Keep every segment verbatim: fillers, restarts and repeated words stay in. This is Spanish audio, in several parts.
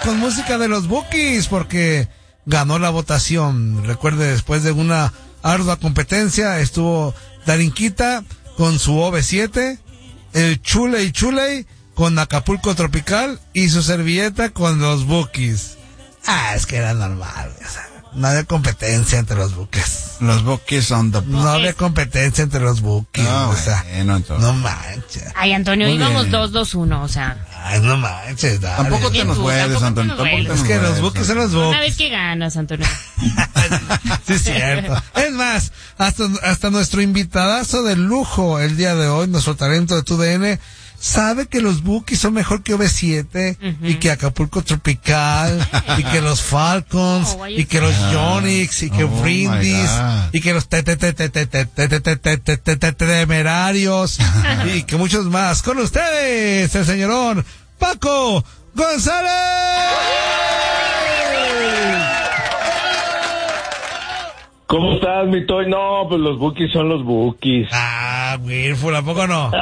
con música de los Bukis porque ganó la votación. Recuerde, después de una ardua competencia estuvo Darinquita con su O V siete, el Chuley Chuley con Acapulco Tropical y su servilleta con los Bukis. Ah, es que era normal, o sea, no había competencia entre los Bukis. Los Bukis son the No había competencia entre los Bukis, no, o sea, bueno, entonces. no manches. Ay, Antonio, Muy íbamos bien. dos dos uno, o sea. Ay, no manches, dale. Tampoco te Bien nos tú, vuelves, tampoco te Antonio. nos Tampoco te vuelves. Es nos que los vuelves, Bukis son los Una Bukis. vez que ganas, Antonio. Sí, es cierto. Es más, hasta, hasta nuestro invitadazo de lujo el día de hoy, nuestro talento de T U D N, sabe que los Bukis son mejor que O V siete, Ujú. y que Acapulco Tropical, y que los Falcons, Oh, y que los Yonix, y que Oh, my Brindis, God. y que los te- te- te- te- te- te- te- te- te- te- te- te- te- temerarios, y que muchos más. Con ustedes, el señorón Paco González. ¿Cómo estás, mi Toy? No, pues los Bukis son los Bukis. Ah, Wilful, ¿a poco no?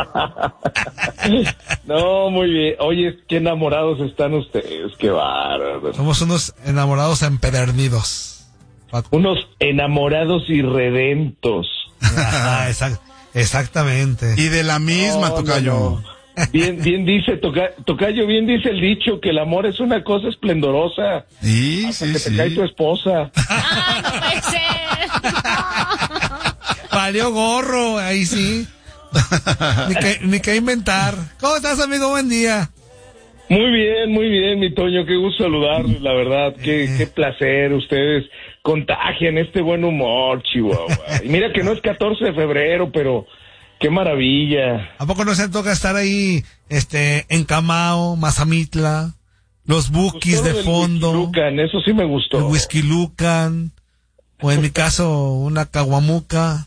No, muy bien. Oye, qué enamorados están ustedes, qué bárbaro. Somos unos enamorados empedernidos. Paco. Unos enamorados irredentos. Ajá, exact- exactamente. Y de la misma, No, tocayo. no, no. Bien, bien dice, toca, Tocayo, bien dice el dicho que el amor es una cosa esplendorosa. Sí, Hasta sí, que sí. te cae tu esposa. ¡Ay, no puede ser! Valió gorro, ahí sí. Ni que, ni que inventar. ¿Cómo estás, amigo? Buen día. Muy bien, muy bien, mi Toño, qué gusto saludarles, la verdad, qué, Eh. qué placer, ustedes contagian este buen humor, Chihuahua. Y mira que no es catorce de febrero, pero qué maravilla. ¿A poco no se toca estar ahí, este, en Camao, Mazamitla, los Bukis Gustó de lo del fondo, Whisky Lucan, eso sí me gustó. el Whisky Lucan, o en mi caso, una caguamuca?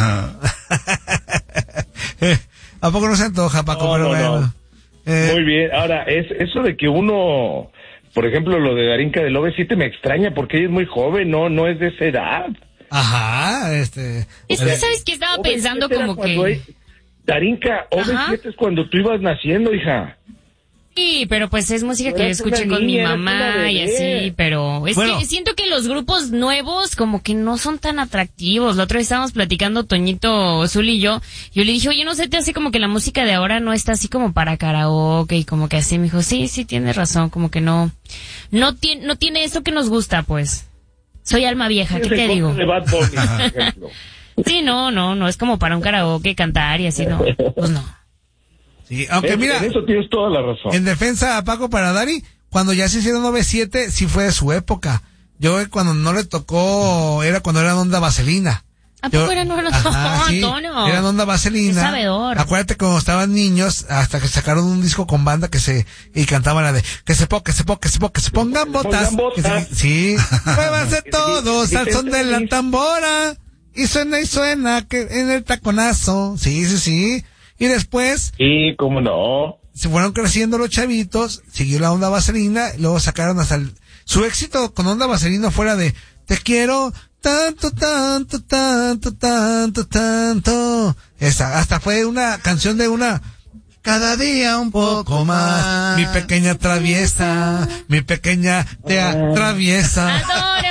¿A poco no se antoja, Paco? No, Pero no, bueno. no. Eh, Muy bien, ahora, es eso de que uno, por ejemplo, lo de Darinka del O V siete me extraña porque ella es muy joven, no, no es de esa edad. Ajá, este. Es que, ¿sabes qué? Estaba O V siete pensando era como cuando que... es- Darinka, O V siete es cuando tú ibas naciendo, hija. Sí, pero pues es música que yo Eres una escuché con mi niña, eres una mamá y bebé. así, pero es Bueno. que siento que los grupos nuevos como que no son tan atractivos. La otra vez estábamos platicando Toñito, Zul y yo, yo le dije, oye, ¿no se te hace como que la música de ahora no está así como para karaoke y como que así? Me dijo, sí, sí, tienes razón, como que no, no tiene, no tiene eso que nos gusta, pues. Soy alma vieja, ¿qué Es en te contra digo? de Bad Bunny, por ejemplo. Sí, no, no, no es como para un karaoke cantar y así, no, pues no. Sí, aunque En- mira, en eso tienes toda la razón. en defensa a Paco para Dari, cuando ya se hicieron O V siete, sí fue de su época. Yo eh, cuando no le tocó, era cuando era Onda Vaselina. ¿A Yo- poco era no, no, Ajá, sí, Antonio? Eran Onda Vaselina. Qué sabedor. Acuérdate cuando estaban niños, hasta que sacaron un disco con banda que se, y cantaban la de, que se po, que se po, que se po, que se pongan botas. pongan Que se- botas. sí. Muévanse todos al son de la Sí. tambora. Y suena y suena que en el taconazo. Sí, sí, sí. Y después, Sí, cómo no. se fueron creciendo los chavitos, siguió la Onda Vaselina, y luego sacaron hasta el, su éxito con Onda Vaselina fuera de, te quiero tanto, tanto, tanto, tanto, tanto. Esa, hasta fue una canción de una, cada día un poco más, mi pequeña traviesa, mi pequeña te atraviesa. ¡Antonio!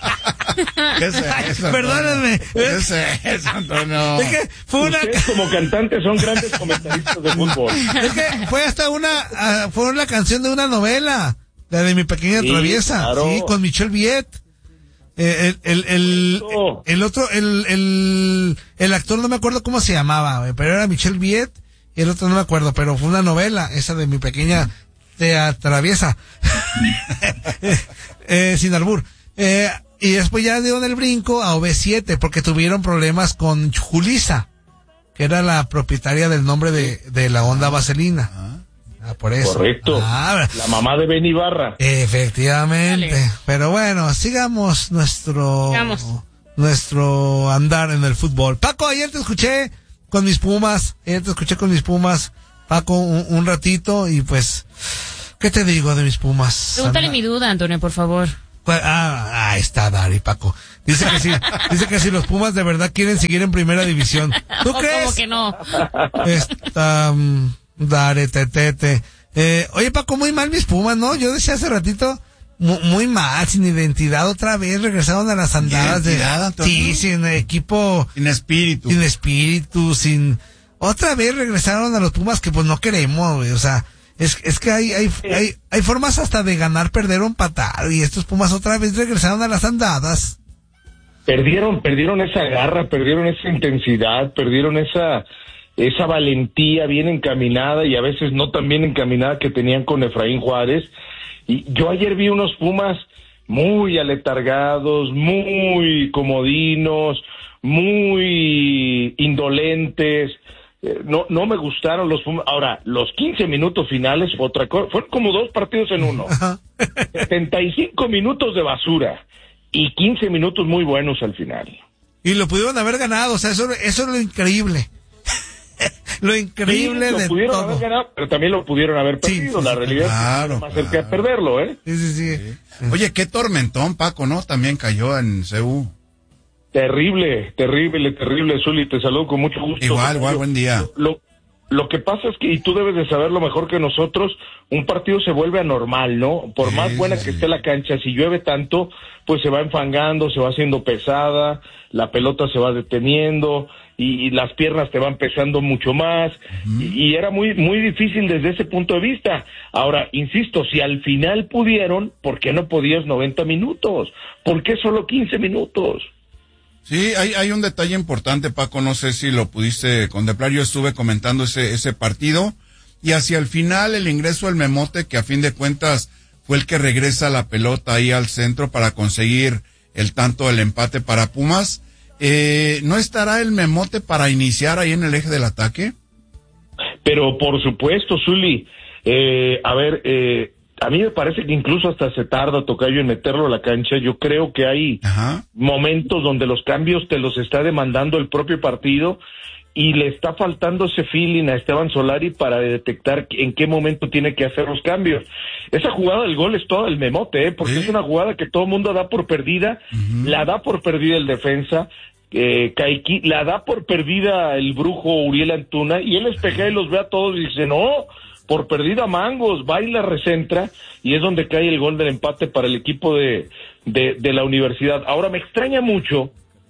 ¿Qué es eso? Perdónenme. ¿Qué es eso, Antonio? Es que fue una, Ustedes como cantantes son grandes comentaristas de fútbol. es que fue hasta una, ah, fue una canción de una novela, la de mi pequeña Sí, traviesa, claro. sí, con Michelle Viet. Eh, el, el, el, Correcto. el otro, el, el, el actor no me acuerdo cómo se llamaba, güey, pero era Michelle Viet, y el otro no me acuerdo, pero fue una novela, esa de mi pequeña te atraviesa. eh, sin albur. Eh, y después ya dieron el brinco a O V siete, porque tuvieron problemas con Julissa, que era la propietaria del nombre de, de la Onda Vaselina. Ah, por eso. Correcto. Ah, La mamá de Ben Ibarra. efectivamente. Dale. Pero bueno, sigamos nuestro Sigamos. nuestro andar en el fútbol. Paco, ayer te escuché con mis Pumas, ayer te escuché con mis Pumas, Paco, un, un ratito, y pues, ¿qué te digo de mis Pumas? Pregúntale Anda- mi duda, Antonio, por favor. Ah, ahí está Dari, Paco. Dice que sí, dice que si los Pumas de verdad quieren seguir en primera división. ¿Tú ¿O crees? cómo que no? Esta, um, Dare, tetete. Eh, oye, Paco, muy mal mis Pumas, ¿no? Yo decía hace ratito, muy, muy mal, sin identidad, otra vez regresaron a las andadas de... Sí, sin equipo... Sin espíritu. Sin espíritu, sin... Otra vez regresaron a los Pumas que pues no queremos, güey, o sea... Es, es que hay, hay, hay, hay formas hasta de ganar, perder o empatar, y estos Pumas otra vez regresaron a las andadas. Perdieron, perdieron esa garra, perdieron esa intensidad, perdieron esa, esa valentía bien encaminada y a veces no tan bien encaminada que tenían con Efraín Juárez. Y yo ayer vi unos Pumas muy aletargados, muy comodinos, muy indolentes. No, no me gustaron los Pumas. Ahora, los quince minutos finales fue otra cosa. Fueron como dos partidos en uno. setenta y cinco minutos de basura y quince minutos muy buenos al final. Y lo pudieron haber ganado, o sea, eso, eso es lo increíble. Lo increíble sí, lo de pudieron todo. haber ganado, pero también lo pudieron haber perdido. Sí, sí, la sí, realidad claro, es más cerca de claro. perderlo, ¿eh? Sí, sí, sí. Sí. Oye, qué tormentón, Paco, ¿no? También cayó en C U. Terrible, terrible, terrible, Zuli, te saludo con mucho gusto. Igual, igual, buen día. Lo, lo que pasa es que, y tú debes de saberlo mejor que nosotros, un partido se vuelve anormal, ¿no? Por Sí, más buena sí, que sí. esté la cancha, si llueve tanto, pues se va enfangando, se va haciendo pesada, la pelota se va deteniendo, y, y las piernas te van pesando mucho más, uh-huh. y, y era muy, muy difícil desde ese punto de vista. Ahora, insisto, si al final pudieron, ¿por qué no podías noventa minutos? ¿Por qué solo quince minutos? Sí, hay, hay un detalle importante, Paco, no sé si lo pudiste contemplar, yo estuve comentando ese, ese partido, y hacia el final el ingreso del Memote, que a fin de cuentas fue el que regresa la pelota ahí al centro para conseguir el tanto del empate para Pumas, eh, ¿no estará el Memote para iniciar ahí en el eje del ataque? Pero por supuesto, Zuli, eh, a ver, eh, a mí me parece que incluso hasta se tarda, Tocayo, en meterlo a la cancha. Yo creo que hay Ajá. momentos donde los cambios te los está demandando el propio partido y le está faltando ese feeling a Esteban Solari para detectar en qué momento tiene que hacer los cambios. Esa jugada del gol es toda el Memote, ¿eh? Porque ¿Sí? es una jugada que todo el mundo da por perdida, uh-huh. la da por perdida el defensa, eh, Caiqui, la da por perdida el brujo Uriel Antuna, y él espejea y los ve a todos y dice, no, por perdida Mangos, va y la recentra, y es donde cae el gol del empate para el equipo de, de, de la Universidad. Ahora, me extraña mucho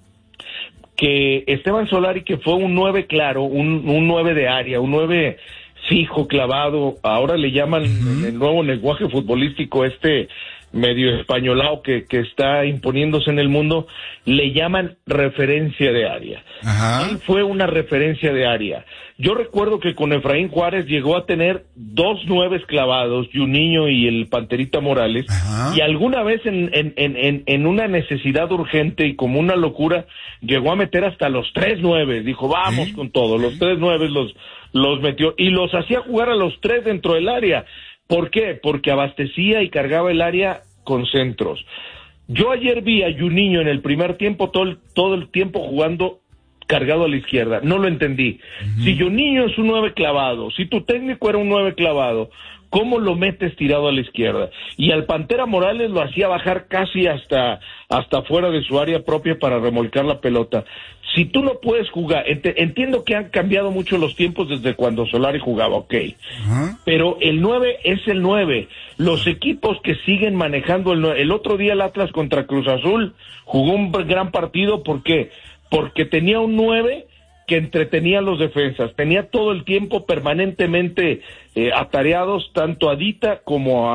que Esteban Solari, que fue un nueve claro, un, un nueve de área, un nueve fijo, clavado, ahora le llaman uh-huh. el nuevo lenguaje futbolístico este medio españolado que, que está imponiéndose en el mundo, le llaman referencia de área. Ajá. Él fue una referencia de área. Yo recuerdo que con Efraín Juárez llegó a tener dos nueves clavados, Juninho y el Panterita Morales, Ajá. y alguna vez en, en, en, en una necesidad urgente y como una locura, llegó a meter hasta los tres nueves, dijo, vamos ¿Sí? con todo, los tres nueves los, los metió, y los hacía jugar a los tres dentro del área. ¿Por qué? Porque abastecía y cargaba el área con centros. Yo ayer vi a Juninho en el primer tiempo, todo el, todo el tiempo jugando cargado a la izquierda. No lo entendí. Uh-huh. Si Juninho es un nueve clavado, si tu técnico era un nueve clavado, ¿cómo lo metes tirado a la izquierda? Y al Pantera Morales lo hacía bajar casi hasta, hasta fuera de su área propia para remolcar la pelota. Si tú no puedes jugar, ent- entiendo que han cambiado mucho los tiempos desde cuando Solari jugaba, ok, uh-huh. pero el nueve es el nueve. Los equipos que siguen manejando el nueve, el otro día el Atlas contra Cruz Azul jugó un gran partido, ¿por qué? Porque tenía un nueve que entretenía a los defensas, tenía todo el tiempo permanentemente eh, atareados tanto a Dita como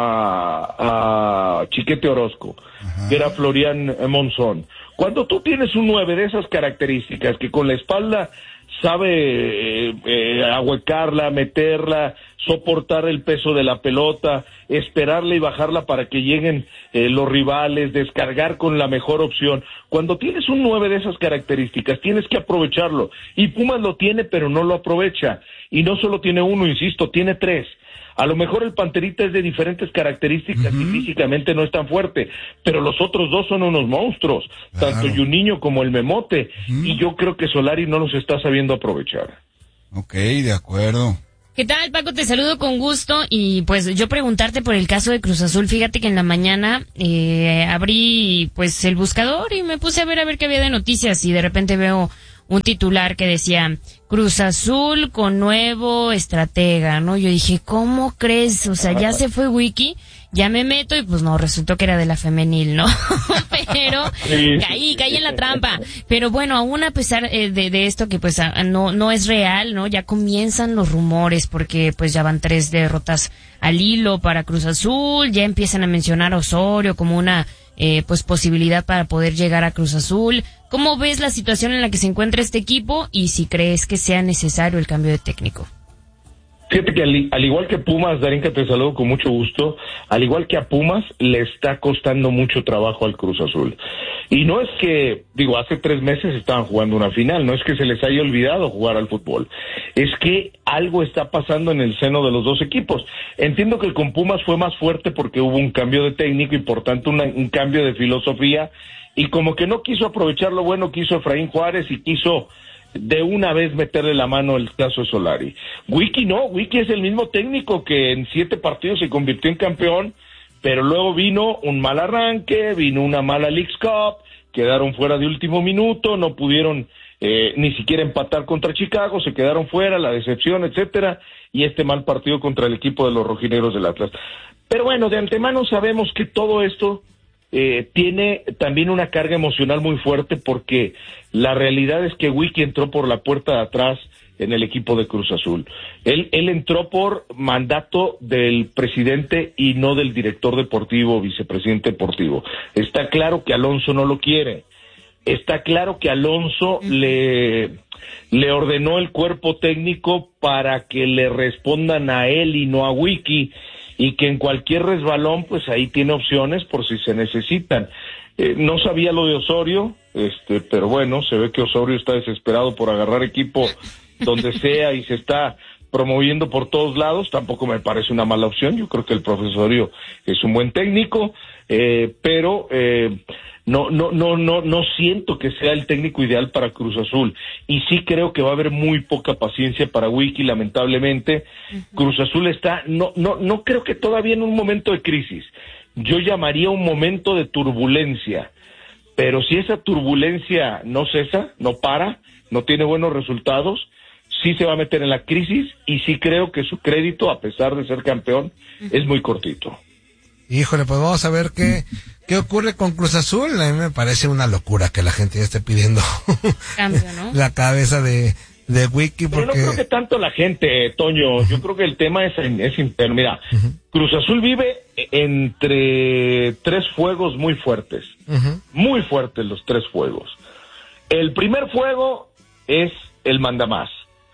a, a Chiquete Orozco, uh-huh. que era Florian Monzón. Cuando tú tienes un nueve de esas características, que con la espalda sabe eh, eh, ahuecarla, meterla, soportar el peso de la pelota, esperarla y bajarla para que lleguen eh, los rivales, descargar con la mejor opción. Cuando tienes un nueve de esas características, tienes que aprovecharlo. Y Pumas lo tiene, pero no lo aprovecha. Y no solo tiene uno, insisto, tiene tres. A lo mejor el Panterita es de diferentes características uh-huh. y físicamente no es tan fuerte, pero los otros dos son unos monstruos, claro. tanto Juninho como el Memote, uh-huh. y yo creo que Solari no los está sabiendo aprovechar. Ok, de acuerdo. ¿Qué tal, Paco? Te saludo con gusto y pues yo preguntarte por el caso de Cruz Azul. Fíjate que en la mañana eh, abrí pues el buscador y me puse a ver a ver qué había de noticias y de repente veo un titular que decía Cruz Azul con nuevo estratega, ¿no? Yo dije, ¿cómo crees? O sea, ya se fue Wiki, ya me meto y pues no, resultó que era de la femenil, ¿no? Pero caí, caí en la trampa. Pero bueno, aún a pesar eh, de, de esto que pues a, no, no es real, ¿no? Ya comienzan los rumores porque pues ya van tres derrotas al hilo para Cruz Azul, ya empiezan a mencionar a Osorio como una eh, pues posibilidad para poder llegar a Cruz Azul. ¿Cómo ves la situación en la que se encuentra este equipo y si crees que sea necesario el cambio de técnico? Fíjate que al, al igual que Pumas, Darinka, te saludo con mucho gusto, al igual que a Pumas, le está costando mucho trabajo al Cruz Azul. Y no es que, digo, hace tres meses estaban jugando una final, no es que se les haya olvidado jugar al fútbol, es que algo está pasando en el seno de los dos equipos. Entiendo que con Pumas fue más fuerte porque hubo un cambio de técnico y por tanto una, un cambio de filosofía, y como que no quiso aprovechar lo bueno que hizo Efraín Juárez y quiso de una vez meterle la mano el caso de Solari. Wiki no, Wiki es el mismo técnico que en siete partidos se convirtió en campeón, pero luego vino un mal arranque, vino una mala Leagues Cup, quedaron fuera de último minuto, no pudieron eh, ni siquiera empatar contra Chicago, se quedaron fuera, la decepción, etcétera, y este mal partido contra el equipo de los rojinegros del Atlas. Pero bueno, de antemano sabemos que todo esto Eh, tiene también una carga emocional muy fuerte porque la realidad es que Wiki entró por la puerta de atrás en el equipo de Cruz Azul. Él, él entró por mandato del presidente y no del director deportivo o vicepresidente deportivo. Está claro que Alonso no lo quiere. Está claro que Alonso le, le ordenó el cuerpo técnico para que le respondan a él y no a Wiki, y que en cualquier resbalón, pues ahí tiene opciones por si se necesitan. Eh, no sabía lo de Osorio, este, pero bueno, se ve que Osorio está desesperado por agarrar equipo donde sea y se está promoviendo por todos lados. Tampoco me parece una mala opción, yo creo que el profesor Osorio es un buen técnico, eh, pero eh, no, no, no, no, no siento que sea el técnico ideal para Cruz Azul, y sí creo que va a haber muy poca paciencia para Wiki, lamentablemente. Uh-huh. Cruz Azul está, no, no, no creo que todavía en un momento de crisis, yo llamaría un momento de turbulencia, pero si esa turbulencia no cesa, no para, no tiene buenos resultados, sí se va a meter en la crisis, y sí creo que su crédito, a pesar de ser campeón, uh-huh, es muy cortito. Híjole, pues vamos a ver qué, qué ocurre con Cruz Azul. A mí me parece una locura que la gente ya esté pidiendo cambio, ¿no? La cabeza de, de Wiki, porque... Pero no creo que tanto la gente, Toño, yo creo que el tema es, es interno. Mira, uh-huh, Cruz Azul vive entre tres fuegos muy fuertes, uh-huh, muy fuertes los tres fuegos. El primer fuego es el mandamás.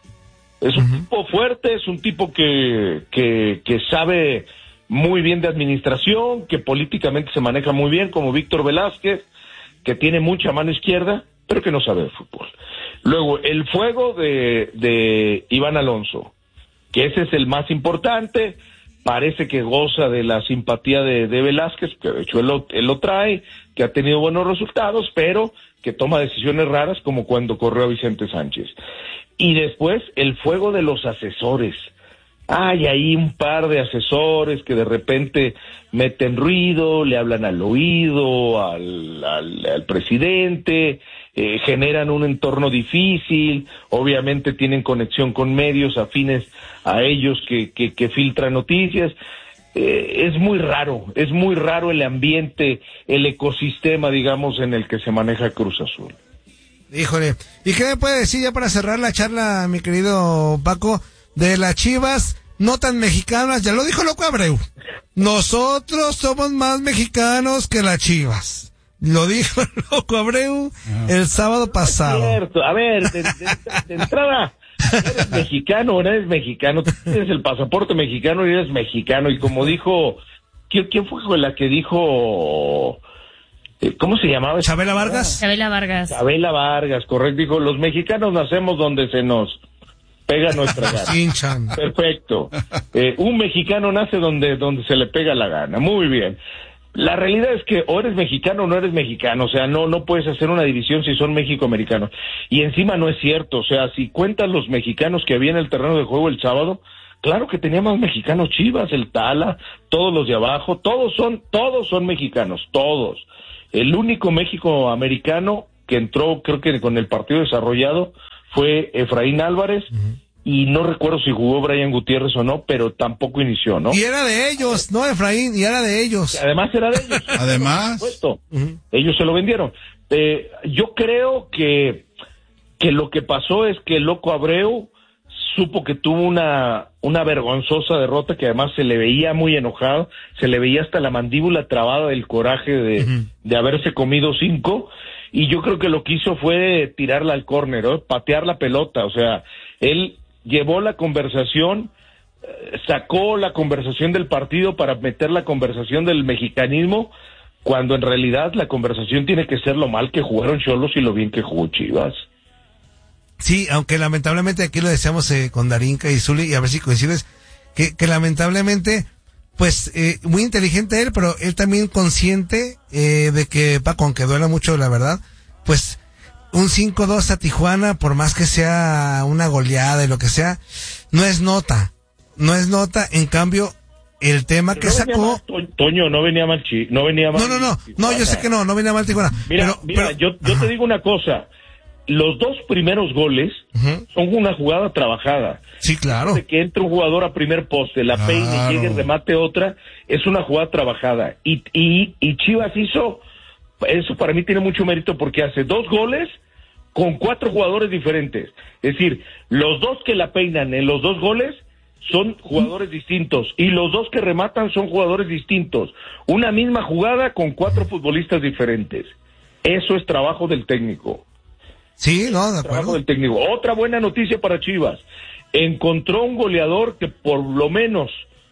Es un uh-huh tipo fuerte, es un tipo que, que, que sabe muy bien de administración, que políticamente se maneja muy bien, como Víctor Velázquez, que tiene mucha mano izquierda, pero que no sabe de fútbol. Luego, el fuego de, de Iván Alonso, que ese es el más importante, parece que goza de la simpatía de, de Velázquez, que de hecho él lo, él lo trae, que ha tenido buenos resultados, pero que toma decisiones raras, como cuando corrió a Vicente Sánchez. Y después, el fuego de los asesores. Hay ahí un par de asesores que de repente meten ruido, le hablan al oído al, al, al presidente, eh, generan un entorno difícil, obviamente tienen conexión con medios afines a ellos que, que, que filtran noticias. Eh, es muy raro, es muy raro el ambiente, el ecosistema, digamos, en el que se maneja Cruz Azul. Híjole, ¿y qué me puede decir ya para cerrar la charla, mi querido Paco, de las Chivas no tan mexicanas? Ya lo dijo Loco Abreu, nosotros somos más mexicanos que las Chivas. Lo dijo Loco Abreu el sábado pasado. No es cierto. A ver, de, de, de entrada, eres mexicano o no eres mexicano, tú tienes el pasaporte mexicano y eres mexicano, y como dijo, ¿quién, quién fue la que dijo... ¿Cómo se llamaba? ¿Chabela Vargas? Chabela Vargas. Chabela Vargas, correcto. Dijo, los mexicanos nacemos donde se nos pega nuestra gana. Hinchan. Perfecto. Eh, un mexicano nace donde, donde se le pega la gana. Muy bien. La realidad es que o eres mexicano o no eres mexicano. O sea, no, no puedes hacer una división si son mexicoamericanos. Y encima no es cierto. O sea, si cuentas los mexicanos que había en el terreno de juego el sábado, claro que tenía más mexicanos Chivas, el Tala, todos los de abajo, todos son, todos son mexicanos, todos. El único México americano que entró, creo que con el partido desarrollado, fue Efraín Álvarez, uh-huh. y no recuerdo si jugó Brian Gutiérrez o no, pero tampoco inició, ¿no? Y era de ellos, no Efraín, y era de ellos. Además era de ellos. Además. Por supuesto. Uh-huh. Ellos se lo vendieron. Eh, yo creo que, que lo que pasó es que el Loco Abreu supo que tuvo una, una vergonzosa derrota, que además se le veía muy enojado, se le veía hasta la mandíbula trabada del coraje de, uh-huh. de haberse comido cinco, y yo creo que lo que hizo fue tirarla al córner, ¿no? Patear la pelota, o sea, él llevó la conversación, eh, sacó la conversación del partido para meter la conversación del mexicanismo, cuando en realidad la conversación tiene que ser lo mal que jugaron Xolos y lo bien que jugó Chivas. Sí, aunque lamentablemente aquí lo decíamos eh, con Darinka y Zuli, y a ver si coincides, que, que lamentablemente, pues, eh, muy inteligente él, pero él también consciente eh, de que, Paco, aunque duela mucho la verdad, pues, un cinco dos a Tijuana, por más que sea una goleada y lo que sea, no es nota, no es nota, en cambio, el tema que no sacó... Mal, Toño, no venía mal, chi, no venía mal. No, no, no, Tijuana. No, yo sé que no, no venía mal Tijuana. Mira, pero, mira, pero, yo, yo te digo una cosa, los dos primeros goles uh-huh. son una jugada trabajada. Sí, claro. De que entre un jugador a primer poste, la claro. peine y llegue y remate otra, es una jugada trabajada. Y, y, y Chivas hizo, eso para mí tiene mucho mérito porque hace dos goles con cuatro jugadores diferentes. Es decir, los dos que la peinan en los dos goles son jugadores distintos y los dos que rematan son jugadores distintos. Una misma jugada con cuatro futbolistas diferentes. Eso es trabajo del técnico. Sí, no, de acuerdo. Trabajo del técnico. Otra buena noticia para Chivas. Encontró un goleador que por lo menos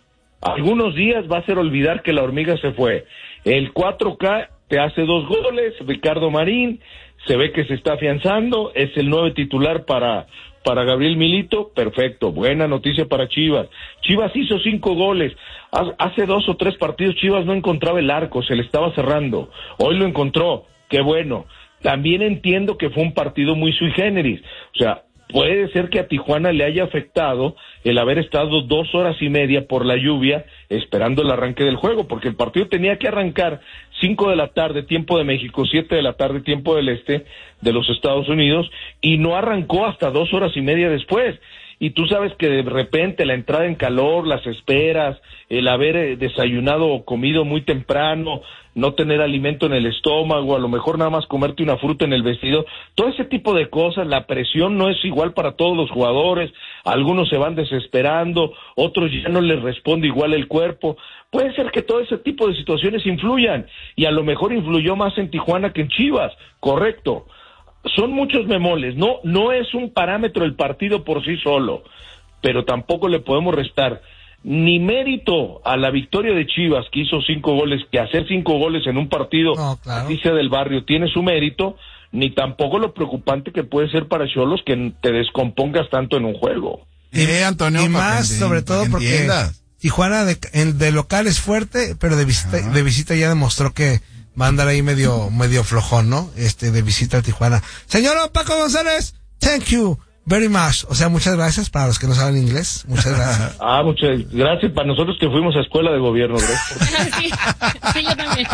algunos días va a hacer olvidar que la hormiga se fue. El cuatro K te hace dos goles, Ricardo Marín, se ve que se está afianzando, es el nueve titular para, para Gabriel Milito, perfecto, buena noticia para Chivas. Chivas hizo cinco goles, hace dos o tres partidos Chivas no encontraba el arco, se le estaba cerrando, hoy lo encontró, qué bueno. También entiendo que fue un partido muy sui generis, o sea, puede ser que a Tijuana le haya afectado el haber estado dos horas y media por la lluvia esperando el arranque del juego, porque el partido tenía que arrancar cinco de la tarde, tiempo de México, siete de la tarde, tiempo del este de los Estados Unidos, y no arrancó hasta dos horas y media después. Y tú sabes que de repente la entrada en calor, las esperas, el haber desayunado o comido muy temprano, no tener alimento en el estómago, a lo mejor nada más comerte una fruta en el vestido, todo ese tipo de cosas, la presión no es igual para todos los jugadores, algunos se van desesperando, otros ya no les responde igual el cuerpo, puede ser que todo ese tipo de situaciones influyan, y a lo mejor influyó más en Tijuana que en Chivas, correcto. Son muchos bemoles, no, no es un parámetro el partido por sí solo, pero tampoco le podemos restar ni mérito a la victoria de Chivas, que hizo cinco goles, que hacer cinco goles en un partido, no, claro. así sea del barrio, tiene su mérito, ni tampoco lo preocupante que puede ser para Xolos que te descompongas tanto en un juego. Y, eh, Antonio, y más, que, sobre todo porque entiendas. Tijuana de, de local es fuerte, pero de visita, de visita ya demostró que va a andar ahí medio, medio flojón, ¿no? Este, de visita a Tijuana. Señor Paco González, thank you very much. O sea, muchas gracias para los que no saben inglés. Muchas gracias. Ah, muchas gracias para nosotros que fuimos a escuela de gobierno. Gracias. sí, sí, yo también.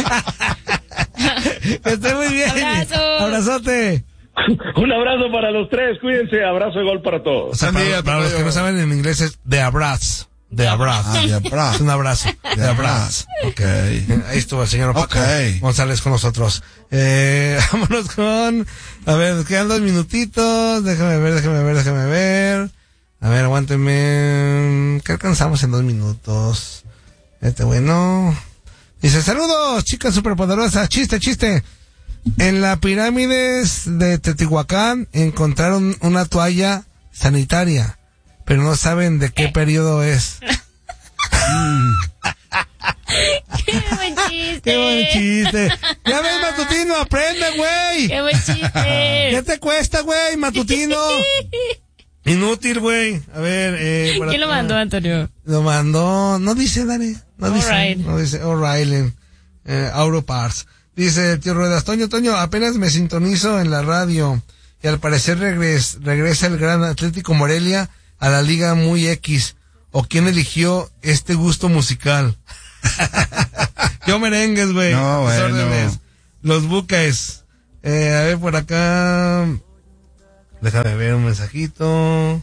Que esté muy bien. Abrazo. Abrazote. Un abrazo para los tres, cuídense, abrazo y gol para todos. O sea, para, día, para los que no saben en inglés es de abrazo. De abrazo. Ah, de abrazo. Es un abrazo. De abrazo. Ok. Ahí estuvo el señor Paco okay. González con nosotros. Eh, vámonos con, a ver, nos quedan dos minutitos. Déjame ver, déjame ver, déjame ver. A ver, aguánteme. ¿Qué alcanzamos en dos minutos? Este bueno. Dice, saludos, chicas superpoderosas. Chiste, chiste. En la pirámides de Teotihuacán encontraron una toalla sanitaria, pero no saben de qué periodo es. ¡Qué buen chiste! ¡Qué buen chiste! ¡Ya ves, Matutino, aprende, güey! ¡Qué buen chiste! ¿Qué te cuesta, güey, Matutino? Inútil, güey. A ver, eh... ¿Quién acá lo mandó, Antonio? Lo mandó... No dice, Dani. No All dice. Right. No dice. O'Reilly. Eh, Auropars. Dice el tío Ruedas. Toño, Toño, apenas me sintonizo en la radio. Y al parecer regres, regresa el gran Atlético Morelia a la Liga Muy X. ¿O quién eligió este gusto musical? Yo merengues, güey. No, bueno. Los Buques. Eh, a ver, por acá. Déjame ver un mensajito.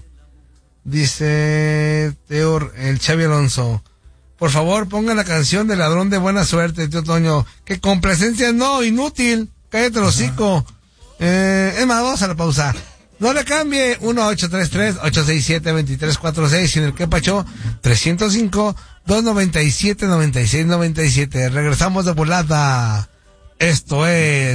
Dice Teo, el Xavi Alonso. Por favor, ponga la canción de Ladrón de Buena Suerte, tío Toño. Que complacencia no, inútil. Cállate el hocico. Eh, es más, vamos a la pausa. No le cambie. uno ocho tres tres, ocho seis siete, dos tres cuatro seis. Y en el que pacho, trescientos cinco, doscientos noventa y siete, noventa y seis, noventa y siete. Regresamos de volada. Esto es